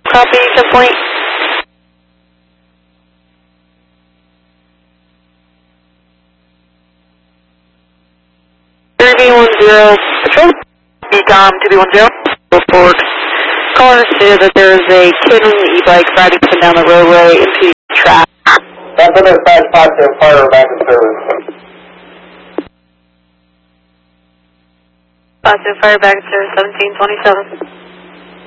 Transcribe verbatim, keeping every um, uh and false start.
Copy, ten point. three B one zero, patrol. Ecom two B one zero, report. Caller stated that there is a kid on the e-bike riding up and down the roadway into traffic. That's what their five positive fire back in service. Positive fire back to seventeen twenty-seven.